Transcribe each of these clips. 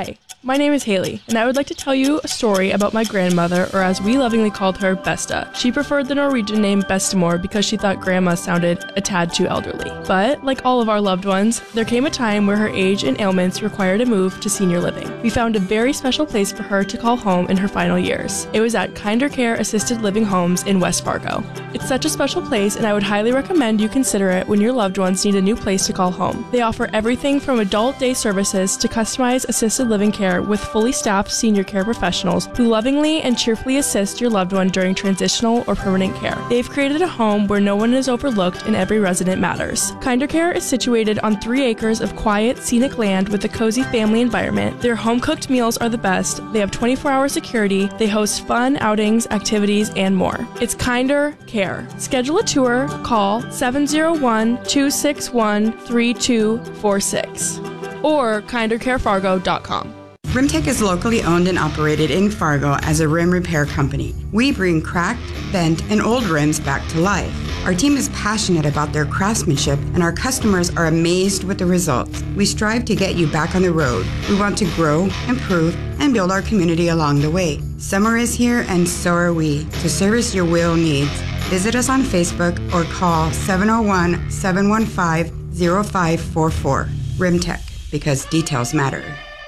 Hi, my name is Haley, and I would like to tell you a story about my grandmother, or as we lovingly called her, Besta. She preferred the Norwegian name Bestemor because she thought grandma sounded a tad too elderly. But, like all of our loved ones, there came a time where her age and ailments required a move to senior living. We found a very special place for her to call home in her final years. It was at Kinder Care Assisted Living Homes in West Fargo. It's such a special place, and I would highly recommend you consider it when your loved ones need a new place to call home. They offer everything from adult day services to customized assisted living care with fully staffed senior care professionals who lovingly and cheerfully assist your loved one during transitional or permanent care. They've created a home where no one is overlooked and every resident matters. Kinder Care is situated on 3 acres of quiet, scenic land with a cozy family environment. Their home-cooked meals are the best. They have 24-hour security. They host fun outings, activities, and more. It's Kinder Care. Schedule a tour. Call 701-261-3246 or kindercarefargo.com. Rimtech is locally owned and operated in Fargo as a rim repair company. We bring cracked, bent, and old rims back to life. Our team is passionate about their craftsmanship, and our customers are amazed with the results. We strive to get you back on the road. We want to grow, improve, and build our community along the way. Summer is here, and so are we. To service your wheel needs, visit us on Facebook or call 701-715-0544. Rimtech, because details matter.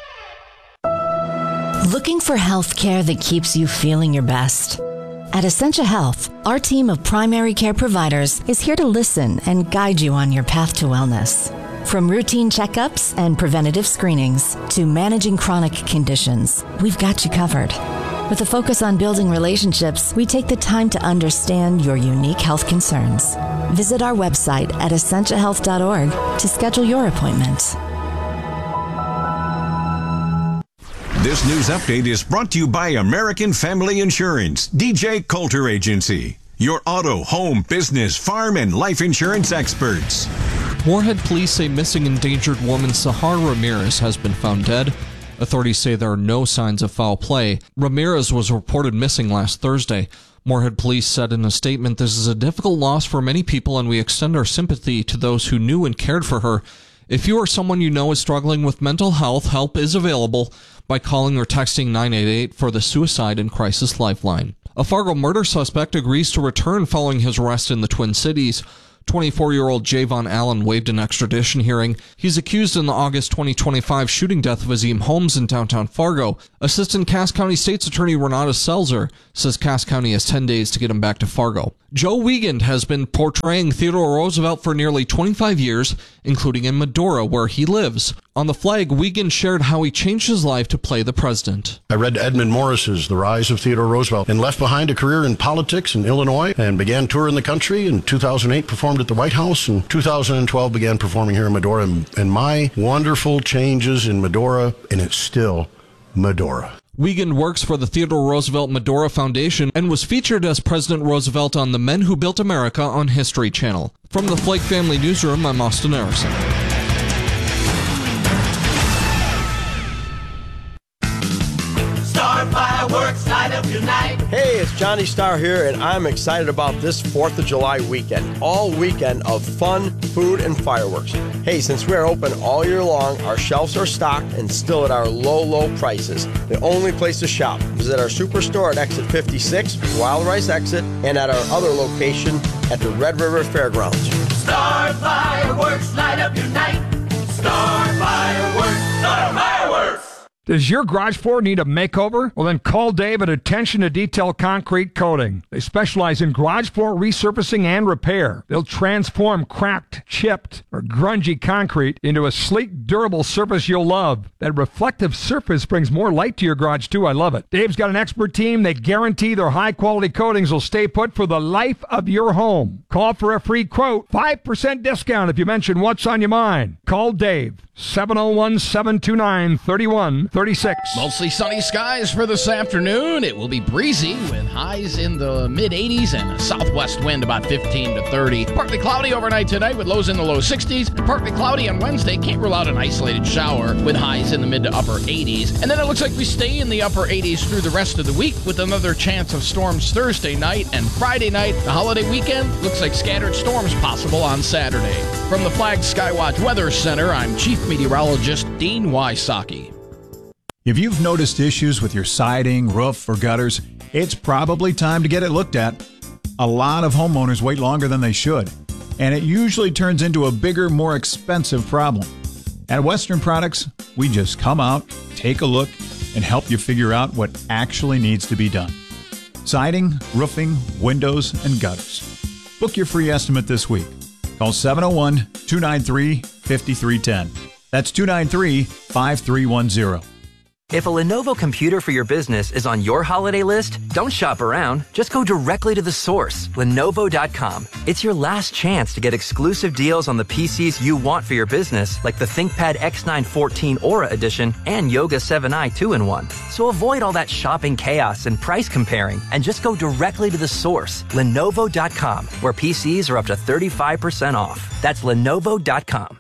Looking for health care that keeps you feeling your best? At Essentia Health, our team of primary care providers is here to listen and guide you on your path to wellness. From routine checkups and preventative screenings to managing chronic conditions, we've got you covered. With a focus on building relationships, we take the time to understand your unique health concerns. Visit our website at essentiahealth.org to schedule your appointment. This news update is brought to you by American Family Insurance, DJ Coulter Agency, your auto, home, business, farm, and life insurance experts. Moorhead police say missing endangered woman Sahar Ramirez has been found dead. Authorities say there are no signs of foul play. Ramirez was reported missing last Thursday. Moorhead police said in a statement, "This is a difficult loss for many people, and we extend our sympathy to those who knew and cared for her. If you or someone you know is struggling with mental health, help is available by calling or texting 988 for the Suicide and Crisis Lifeline." A Fargo murder suspect agrees to return following his arrest in the Twin Cities. 24-year-old Javon Allen waived an extradition hearing. He's accused in the August 2025 shooting death of Azim Holmes in downtown Fargo. Assistant Cass County State's Attorney Renata Selzer says Cass County has 10 days to get him back to Fargo. Joe Wiegand has been portraying Theodore Roosevelt for nearly 25 years, including in Medora, where he lives. On the flag, Wiegand shared how he changed his life to play the president. I read Edmund Morris's The Rise of Theodore Roosevelt and left behind a career in politics in Illinois and began touring the country. In 2008, performed at the White House. In 2012, began performing here in Medora. And my wonderful changes in Medora, and it's still Medora. Wiegand works for the Theodore Roosevelt Medora Foundation and was featured as President Roosevelt on The Men Who Built America on History Channel. From the Flake Family Newsroom, I'm Austin Harrison. Star Fireworks, light up your night. Hey, it's Johnny Starr here, and I'm excited about this 4th of July weekend. All weekend of fun, food, and fireworks. Hey, since we're open all year long, our shelves are stocked and still at our low, low prices. The only place to shop. Visit our superstore at exit 56, Wild Rice exit, and at our other location at the Red River Fairgrounds. Star Fireworks, light up your night. Star Fireworks, Star Fireworks. Does your garage floor need a makeover? Well, then call Dave at Attention to Detail Concrete Coating. They specialize in garage floor resurfacing and repair. They'll transform cracked, chipped, or grungy concrete into a sleek, durable surface you'll love. That reflective surface brings more light to your garage, too. I love it. Dave's got an expert team. They guarantee their high-quality coatings will stay put for the life of your home. Call for a free quote. 5% discount if you mention what's on your mind. Call Dave. 701-729-3136. Mostly sunny skies for this afternoon. It will be breezy with highs in the mid-80s and a southwest wind about 15 to 30. Partly cloudy overnight tonight with lows in the low 60s. Partly cloudy on Wednesday. Can't rule out an isolated shower with highs in the mid to upper 80s. And then it looks like we stay in the upper 80s through the rest of the week with another chance of storms Thursday night and Friday night. The holiday weekend looks like scattered storms possible on Saturday. From the Flag Skywatch Weather Center, I'm Chief Meteorologist Dean Wysocki. If you've noticed issues with your siding, roof, or gutters, it's probably time to get it looked at. A lot of homeowners wait longer than they should, and it usually turns into a bigger, more expensive problem. At Western Products, we just come out, take a look, and help you figure out what actually needs to be done. Siding, roofing, windows, and gutters. Book your free estimate this week. Call 701-293-5310. That's 293-5310. If a Lenovo computer for your business is on your holiday list, don't shop around. Just go directly to the source, Lenovo.com. It's your last chance to get exclusive deals on the PCs you want for your business, like the ThinkPad X9 14 Aura Edition and Yoga 7i 2-in-1. So avoid all that shopping chaos and price comparing, and just go directly to the source, Lenovo.com, where PCs are up to 35% off. That's Lenovo.com.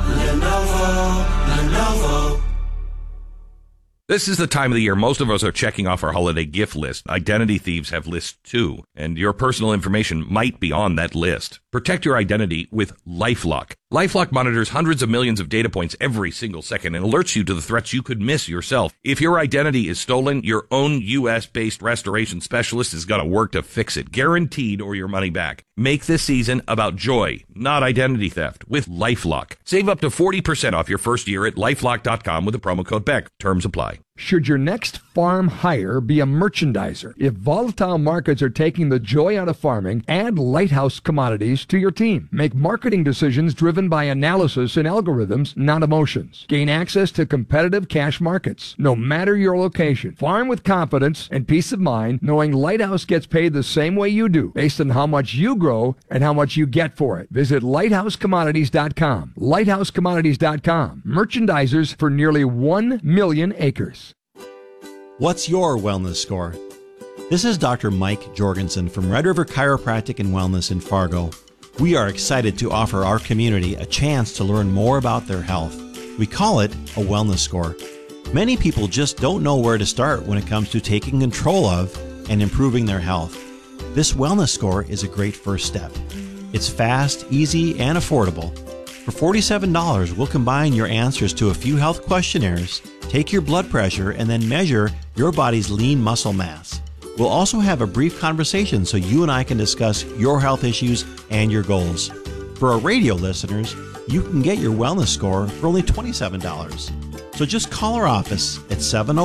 Lenovo. This is the time of the year most of us are checking off our holiday gift list. Identity thieves have lists too, and your personal information might be on that list. Protect your identity with LifeLock. LifeLock monitors hundreds of millions of data points every single second and alerts you to the threats you could miss yourself. If your identity is stolen, your own U.S.-based restoration specialist is going to work to fix it, guaranteed, or your money back. Make this season about joy, not identity theft, with LifeLock. Save up to 40% off your first year at LifeLock.com with the promo code BECK. Terms apply. Should your next farm hire be a merchandiser? If volatile markets are taking the joy out of farming, add Lighthouse Commodities to your team. Make marketing decisions driven by analysis and algorithms, not emotions. Gain access to competitive cash markets, no matter your location. Farm with confidence and peace of mind, knowing Lighthouse gets paid the same way you do, based on how much you grow and how much you get for it. Visit lighthousecommodities.com. Lighthousecommodities.com. Merchandisers for nearly 1 million acres. What's your wellness score? This is Dr. Mike Jorgensen from Red River Chiropractic and Wellness in Fargo. We are excited to offer our community a chance to learn more about their health. We call it a wellness score. Many people just don't know where to start when it comes to taking control of and improving their health. This wellness score is a great first step. It's fast, easy, and affordable. For $47, we'll combine your answers to a few health questionnaires, take your blood pressure, and then measure your body's lean muscle mass. We'll also have a brief conversation so you and I can discuss your health issues and your goals. For our radio listeners, you can get your wellness score for only $27. So just call our office at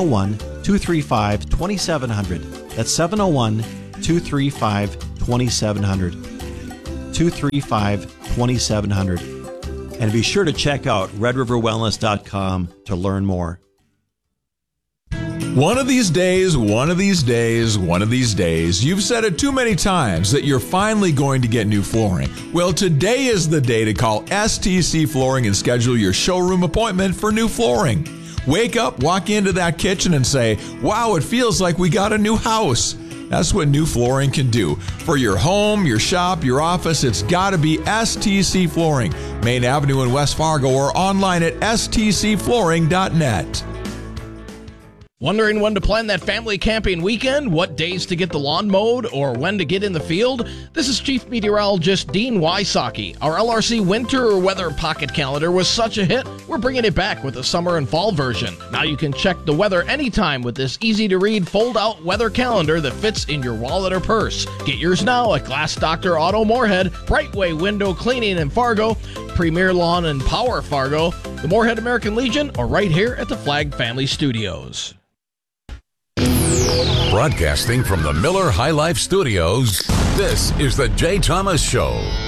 701-235-2700. That's 701-235-2700. 235-2700. And be sure to check out redriverwellness.com to learn more. One of these days, one of these days, one of these days, you've said it too many times that you're finally going to get new flooring. Well, today is the day to call STC Flooring and schedule your showroom appointment for new flooring. Wake up, walk into that kitchen and say, wow, it feels like we got a new house. That's what new flooring can do. For your home, your shop, your office, it's got to be STC Flooring. Main Avenue in West Fargo or online at stcflooring.net. Wondering when to plan that family camping weekend, what days to get the lawn mowed, or when to get in the field? This is Chief Meteorologist Dean Wysocki. Our LRC winter weather pocket calendar was such a hit, we're bringing it back with a summer and fall version. Now you can check the weather anytime with this easy-to-read fold-out weather calendar that fits in your wallet or purse. Get yours now at Glass Doctor Auto Moorhead, Brightway Window Cleaning in Fargo, Premier Lawn and Power Fargo, the Moorhead American Legion, or right here at the Flag Family Studios. Broadcasting from the Miller High Life Studios, this is the Jay Thomas Show.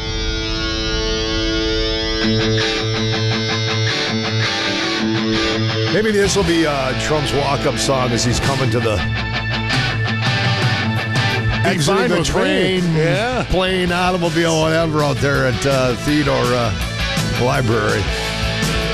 Maybe this will be Trump's walk-up song as he's coming to the exiting the train, plane, automobile, whatever out there at Theodore Library.